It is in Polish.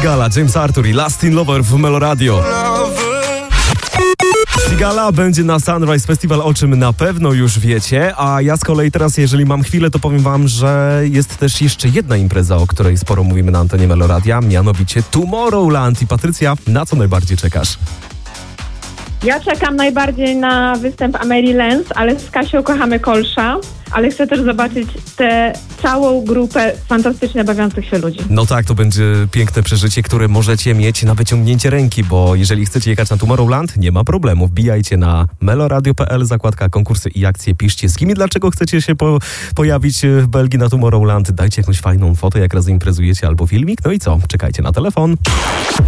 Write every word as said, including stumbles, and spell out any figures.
Sigala, James Arthur i Lasting Lover w Meloradio. Sigala będzie na Sunrise Festival, o czym na pewno już wiecie, a ja z kolei teraz, jeżeli mam chwilę, to powiem wam, że jest też jeszcze jedna impreza, o której sporo mówimy na antenie Meloradia, mianowicie Tomorrowland. I Patrycja, na co najbardziej czekasz? Ja czekam najbardziej na występ Amelie Lenz, ale z Kasią kochamy Kolsza, ale chcę też zobaczyć tę całą grupę fantastycznie bawiących się ludzi. No tak, to będzie piękne przeżycie, które możecie mieć na wyciągnięcie ręki, bo jeżeli chcecie jechać na Tomorrowland, nie ma problemu. Wbijajcie na meloradio kropka p l, zakładka konkursy i akcje, piszcie z kim i dlaczego chcecie się po, pojawić w Belgii na Tomorrowland. Dajcie jakąś fajną fotę, jak razem imprezujecie, albo filmik. No i co? Czekajcie na telefon.